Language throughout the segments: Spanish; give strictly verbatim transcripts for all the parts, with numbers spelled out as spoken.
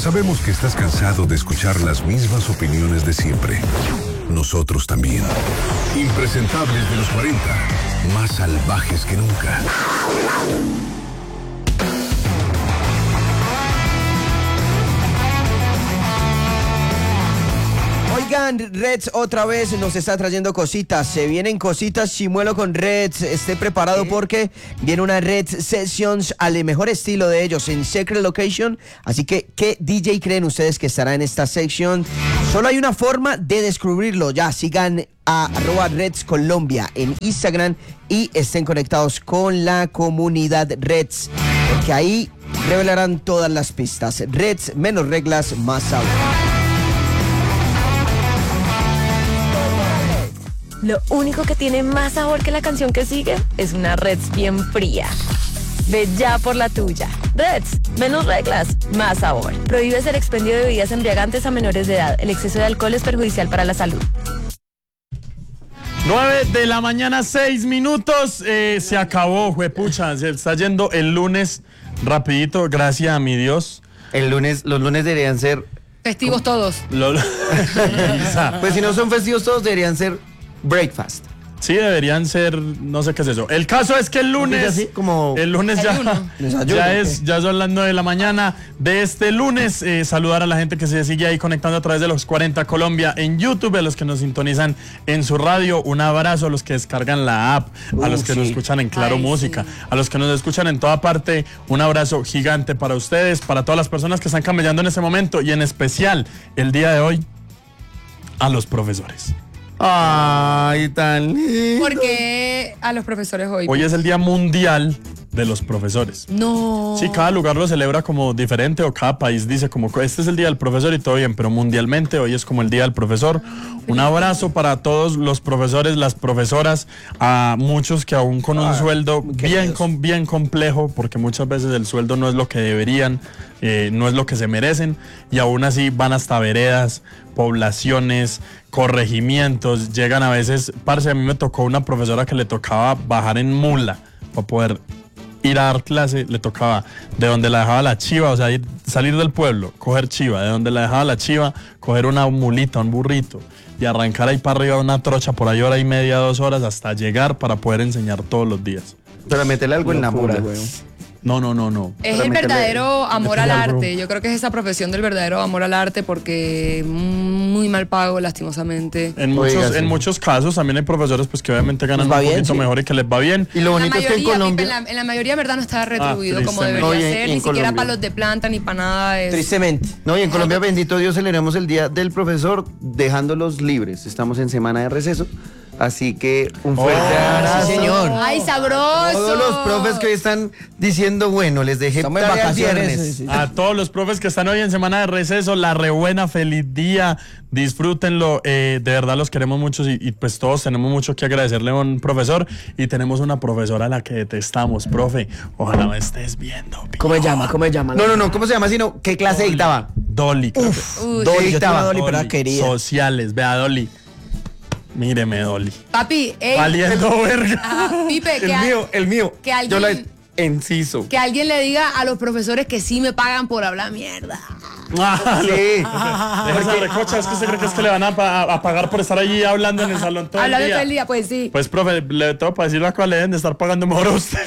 Sabemos que estás cansado de escuchar las mismas opiniones de siempre. Nosotros también. Impresentables de los cuarenta, más salvajes que nunca. Oigan, Reds otra vez nos está trayendo cositas. Se vienen cositas, Chimuelo con Reds. Esté preparado ¿Qué? Porque viene una Reds Sessions al mejor estilo de ellos en Secret Location. Así que, ¿qué D J creen ustedes que estará en esta sección? Solo hay una forma de descubrirlo. Ya, sigan a arroba Reds Colombia en Instagram y estén conectados con la comunidad Reds, porque ahí revelarán todas las pistas. Reds, menos reglas, más sabor. Lo único que tiene más sabor que la canción que sigue es una Reds bien fría. Ve ya por la tuya. Reds, menos reglas, más sabor. Prohíbe el expendio de bebidas embriagantes a menores de edad. El exceso de alcohol es perjudicial para la salud. nueve de la mañana, seis minutos. Eh, se acabó, juepucha. Se está yendo el lunes rapidito, gracias a mi Dios. El lunes, los lunes deberían ser... Festivos todos. Lo- Pues si no son festivos todos, deberían ser breakfast. Sí, deberían ser, no sé qué es eso. El caso es que el lunes, Así como el lunes ya, Desayuno. ya es, ya son las nueve de la mañana de este lunes. Eh, saludar a la gente que se sigue ahí conectando a través de los cuarenta Colombia en YouTube, a los que nos sintonizan en su radio. Un abrazo a los que descargan la app, a Uh, los que sí. nos escuchan en Claro Ay, Música, sí. a los que nos escuchan en toda parte. Un abrazo gigante para ustedes, para todas las personas que están camellando en ese momento y en especial el día de hoy a los profesores. Ay, tan lindo. ¿Por qué a los profesores hoy? Hoy es el Día Mundial de los Profesores. No. Sí, cada lugar lo celebra como diferente o cada país dice como este es el Día del Profesor y todo bien, pero mundialmente hoy es como el Día del Profesor. Un abrazo para todos los profesores, las profesoras, a muchos que aún con un Ah, sueldo muy bien, queridos. com- bien complejo, porque muchas veces el sueldo no es lo que deberían, eh, no es lo que se merecen, y aún así van hasta veredas, poblaciones, corregimientos, llegan a veces, parce, a mí me tocó una profesora que le tocaba bajar en mula para poder ir a dar clase, le tocaba de donde la dejaba la chiva, o sea, ir, salir del pueblo, coger chiva, de donde la dejaba la chiva, coger una mulita, un burrito y arrancar ahí para arriba una trocha por ahí hora y media, dos horas hasta llegar para poder enseñar todos los días. Para meterle algo en la Locura, mula. weón. No, no, no, no. Es Para el meterle- verdadero amor al meterle algo. arte. Yo creo que es esa profesión del verdadero amor al arte porque muy mal pago, lastimosamente. En Oiga, muchos, sí. en muchos casos también hay profesores pues que obviamente ganan Les va un bien, poquito sí. mejor y que les va bien. Y lo La bonito es que en mayoría, Colombia... Pipe, en, la, en la mayoría, verdad, no está retribuido como tristemente. debería No, y en- ser, y en ni siquiera Colombia. para los de planta, ni para nada. Es... Tristemente. No, y en Colombia, bendito Dios, celebramos el Día del Profesor dejándolos libres. Estamos en semana de receso, así que un fuerte Oh, abrazo. sí, señor. ¡Ay, sabroso! Todos los profes que hoy están diciendo, bueno, les dejé Estamos en tarea el vacaciones. viernes. sí, sí. A todos los profes que están hoy en semana de receso, la rebuena, feliz día, disfrútenlo, eh, de verdad los queremos mucho y, y pues todos tenemos mucho que agradecerle a un profesor y tenemos una profesora a la que detestamos, profe, ojalá me estés viendo. ¿Cómo se llama? ¿Cómo se llama? No, no, no, ¿cómo se llama? Sino, ¿qué clase dictaba? Dolly, creo que- Uy, Dolly, yo tengo dictaba. una Dolly, pero era Dolly, querida. sociales, vea Dolly, míreme Dolly, Papi, ey, valiendo verga. ah, Pipe, que, El a- mío, el mío. que alguien- Yo la enciso. que alguien le diga a los profesores que sí me pagan por hablar mierda. Ah, Sí. Deja esa recocha, es que usted cree que es que le van a, pa- a pagar por estar allí hablando en el salón todo el Hablando día. todo el día, pues sí. Pues, profe, le tengo para decirle a cuál le deben de estar pagando mejor a usted.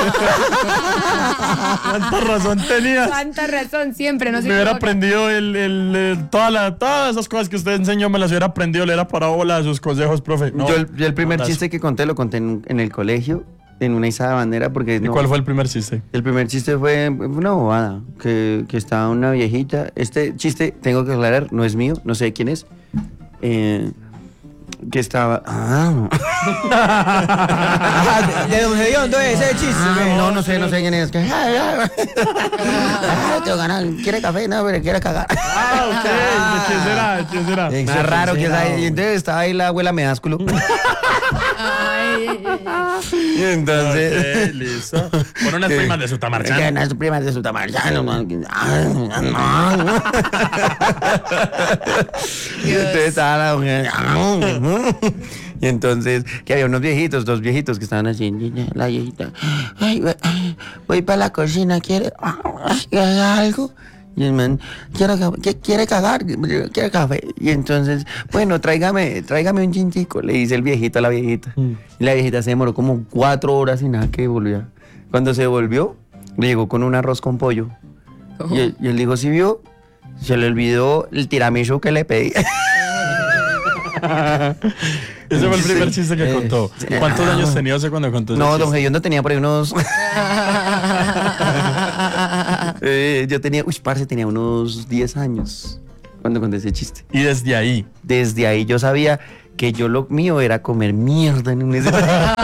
¿Cuánta razón tenía? Cuánta razón siempre, no se Me hubiera equivoca. aprendido el, el, el- toda la- todas esas cosas que usted enseñó, me las hubiera aprendido, le hubiera parado bola a sus consejos, profe. No, yo, el, yo el primer abrazo. chiste que conté lo conté en, en el colegio, en una izada bandera, porque ¿Y no, cuál fue el primer chiste? el primer chiste fue una bobada, que, que estaba una viejita. Este chiste, tengo que aclarar, no es mío, no sé quién es. Eh, que estaba... Ah, Ah, ¿de, de dónde dio? ¿Dónde es ese chiste? ah, no, no sé, no sé quién es. Que, ay, ay, ay, tengo ganas, ¿quiere café? No, pero quiere cagar. Ah, ok. ¿De quién será? ¿De quién será? Sí. Más raro que será? esa. Y entonces estaba ahí la abuela medásculo. Ay, Y entonces... Ok, listo. Con unas ¿Qué? primas de su Que tamarchán. unas primas de su tamarchán. Y entonces estaba la mujer. Y entonces, que había unos viejitos, dos viejitos que estaban así. La viejita, ay, voy- ay, voy para la cocina, ¿quiere ay, algo? Y el man, quiero, ca- ¿qué quiere cagar? ¿Quiere café? Y entonces, bueno, tráigame, tráigame un chinchico, le dice el viejito a la viejita. Mm. Y la viejita se demoró como cuatro horas y nada que volvía. Cuando se volvió, le llegó con un arroz con pollo. ¿Cómo? Y él, y él dijo, ¿sí vio? Se le olvidó el tiramisú que le pedí. Ese fue el primer chiste que Eh, contó. ¿Cuántos años tenía usted cuando contó ese No, chiste? don Gediondo tenía por ahí unos... Eh, yo tenía, uy, parce, tenía unos diez años cuando conté ese chiste. Y desde ahí. Desde ahí yo sabía que yo lo mío era comer mierda en un escenario.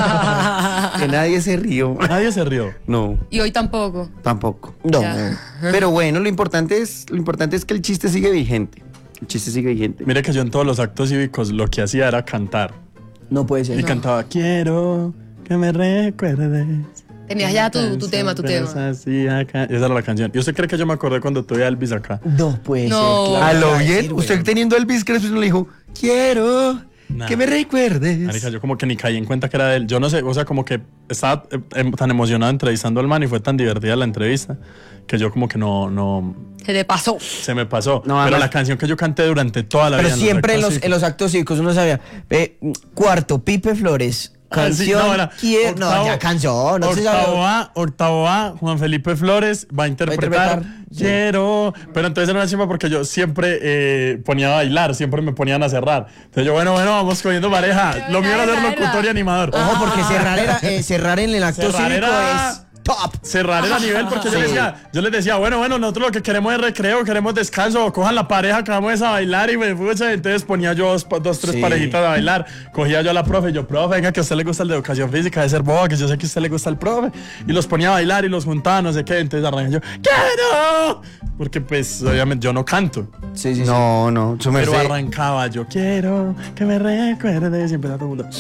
Que nadie se rió. Nadie se rió. No, Y hoy tampoco. tampoco. No. Ya. Pero bueno, lo importante es, lo importante es que el chiste sigue vigente. El chiste sigue vigente. Mire que yo en todos los actos cívicos lo que hacía era cantar. No puede Y ser. cantaba, quiero que me recuerdes. Tenías ya tu, tu tema, tu tema. Así acá. Esa era la canción. ¿Y usted cree que yo me acordé cuando tuve a Elvis acá? No puede No. ser. claro A que lo va a bien, decir, usted güey. teniendo Elvis Crespo no le dijo, quiero Nah. que me recuerdes. Marica, yo como que ni caí en cuenta que era de él. Yo no sé, o sea, como que estaba eh, em, tan emocionado entrevistando al man y fue tan divertida la entrevista que yo como que no, no, Se te pasó. se me pasó. No, Pero además- la canción que yo canté durante toda la Pero vida. siempre en los, actos en los actos cívicos uno sabía. eh, cuarto, Pipe Flores. Ah, sí, Canción. no, era quiero- no, octavo- ya canción. No se octavo sabe. A, octavo A, Juan Felipe Flores va a interpretar, interpretar, sí. Quiero. Pero entonces era una chimba porque yo siempre eh, ponía a bailar, siempre me ponían a cerrar. Entonces yo, bueno, bueno, vamos cogiendo pareja. Lo mío era ser locutor y animador. Ojo, porque cerrar, era, eh, cerrar en el acto Cerrar cívico era- es top. Cerrar el nivel porque yo, Sí. les decía, yo les decía, bueno, bueno, nosotros lo que queremos es recreo, queremos descanso, cojan la pareja que vamos a bailar y me pucha, entonces ponía yo dos, dos tres Sí. parejitas a bailar, cogía yo a la profe, yo, profe, venga que a usted le gusta el de educación física, de ser boba, que yo sé que a usted le gusta el profe, y los ponía a bailar y los juntaba, no sé qué, entonces arranqué yo, ¡quiero! Porque pues obviamente yo no canto, Sí, sí, sí. No, no, su pero merced. arrancaba yo, quiero que me recuerde, siempre todo el mundo.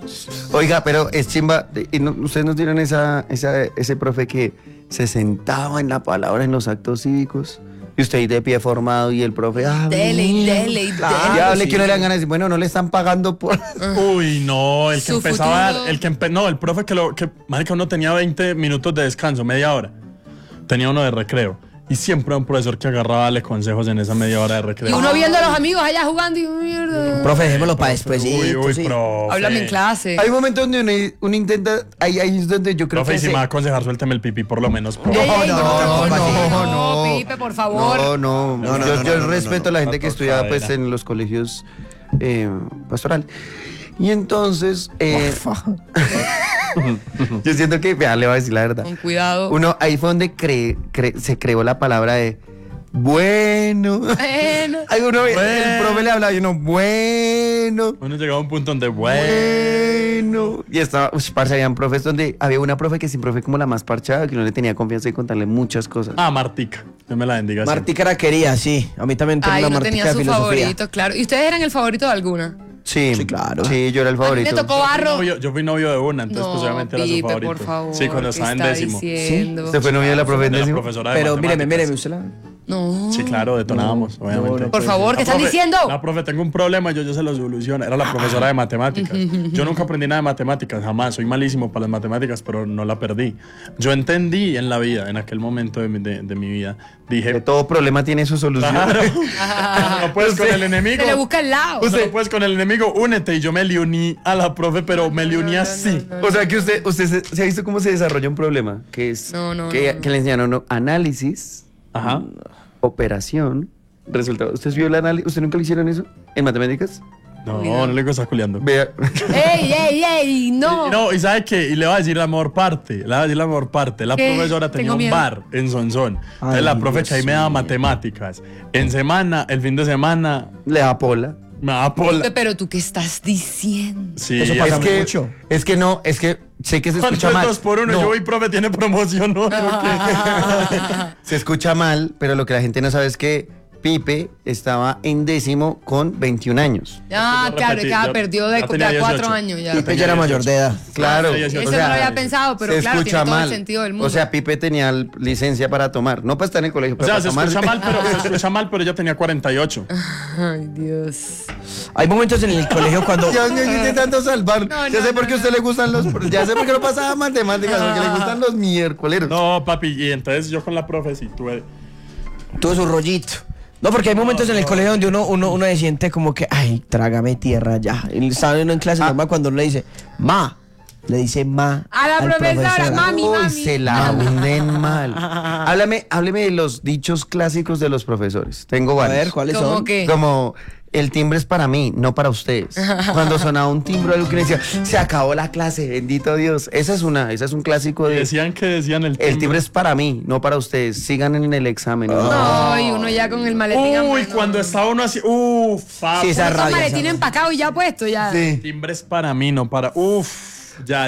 Oiga, pero es chimba. Y no- ustedes nos dieron esa, esa, ese profe que se sentaba en la palabra en los actos cívicos. Y usted ahí de pie formado y el profe. Ah, Dele, y mierda. dele, y Claro, dele. ya hable sí. que no le dan ganas de decir, bueno, no le están pagando por. Uy, no, el que Su empezaba a futuro. dar, el que empe- no, el profe que lo, que, marica, uno tenía veinte minutos de descanso, media hora. Tenía uno de recreo. Y siempre un profesor que agarraba a darle consejos en esa media hora de Y recreo. uno viendo a los amigos allá jugando y mierda. Profe, dejémoslo para después. Uy, uy, sí. profe. Háblame en clase. Hay momentos donde uno, uno intenta. Ahí, ahí es donde yo creo Profe, y que. si se- me va a aconsejar, suélteme el pipí por lo menos, profe. Ey, ey, no, no, no, no, no, no. Pipe, por favor. No, no, No, no, yo, no, yo no, no, respeto no, a la no. gente que La estudia pues tocadera. en los colegios eh, pastorales. Y entonces, eh, yo siento que, vea, le voy a decir la verdad. Con cuidado. Uno, ahí fue donde cre- cre- se creó la palabra de bueno. Bueno. Ay, uno, Bueno. el profe le hablaba y uno, bueno. Uno llegaba a un punto donde, bueno. Bueno. Y estaba, uy, parce, habían profes donde había una profe que siempre fue como la más parchada, que no le tenía confianza y contarle muchas cosas. Ah, Martica. Dios me la bendiga. siempre. Martica era quería, sí. A mí también tenía Ay, una uno Martica tenía de su filosofía. favorito, claro. ¿Y ustedes eran el favorito de alguna? Sí, Sí, claro. Sí, yo era el A mí favorito. me tocó Yo fui Barro. novio- Yo fui novio de una, entonces No, pues obviamente era su Pipe, favorito. por favor. Sí, cuando ¿qué estaba en está décimo. diciendo? ¿Usted fue novio de la profe en De la décimo? profesora de Pero míreme, matemáticas. míreme, usted la... No. Sí, claro, detonábamos, obviamente. no, Por favor, ¿qué La están profe- diciendo? La profe, tengo un problema, yo, yo se lo soluciono. Era la profesora de matemáticas. Yo nunca aprendí nada de matemáticas, jamás. Soy malísimo para las matemáticas, pero no la perdí. Yo entendí en la vida, en aquel momento de mi, de, de mi vida, Que dije, todo problema tiene su solución. claro, no puedes con el enemigo. Se le busca el lado. Usted no puedes con el enemigo, únete. Y yo me le uní a la profe, pero me le uní así. O sea que usted, usted se, se ha visto cómo se desarrolla un problema, que es No, no, que, no, no. que le enseñaron ¿no? análisis, Ajá. operación, resultado. ¿Usted vio el análisis? ¿Usted nunca le hicieron eso en matemáticas? No, no le digo está culeando. Vea. ¡Ey, ey, ey! No. Y, no, y ¿sabe qué? Y le va a decir la mejor parte. Le va a decir la mejor parte. La ¿Qué? profesora tenía Tengo un miedo. bar en Sonsón. Entonces Ay, la profe Dios que ahí me daba matemáticas. En semana, el fin de semana, Le da pola. me daba pola. Pipe, pero tú qué estás diciendo. Sí, Eso ya pasa Es sé. que, mucho. es que no, es que sé que se ¿Cuánto escucha es mal. dos por uno? No, Yo voy, profe, tiene promoción, ¿no? se escucha mal, pero lo que la gente no sabe es que Pipe estaba en décimo con veintiún años. Ah, Yo claro, repetí, que ya yo- perdió de, ya tenía de cuatro dieciocho. años ya. Pipe ya era mayor de edad. Claro. sí, sí, Eso o no sea, lo había pensado, pero se claro, escucha tiene todo mal. el sentido del mundo. O sea, Pipe tenía l- licencia para tomar. No para estar en el colegio, O pero sea, para se tomar. escucha mal, pero se escucha mal, pero ella tenía cuarenta y ocho. Ay, Dios. Hay momentos en el colegio cuando... Dios mío, yo intentando salvar. No, ya no, sé por qué a no, usted le gustan los. Ya sé por qué no pasaba matemáticas, porque le gustan los miércoles. No, papi, y entonces yo con la profe sí tuve tuvo su rollito. No, porque hay momentos en el colegio donde uno, uno, uno se siente como que, ay, trágame tierra ya. Y sabe uno en clase Ah. normal cuando uno le dice, ma, le dice ma. A la al profesora, profesor. mami, Uy, mami. se la hunden mal. Háblame, hábleme de los dichos clásicos de los profesores. Tengo A varios. ver, ¿cuáles ¿Cómo son? qué? Como el timbre es para mí, no para ustedes. Cuando sonaba un timbre, algo que decía, se acabó la clase, bendito Dios. Esa es una, esa es un clásico de. Decían que decían el timbre. El timbre es para mí, no para ustedes. Sigan en el examen. No, y uno ya con el maletín. a Uy, mano. cuando estaba uno así, uff, Sí, esa Con rabia. maletín esa- empacado y ya puesto ya. Sí. timbre es para mí, no para, uff, ya,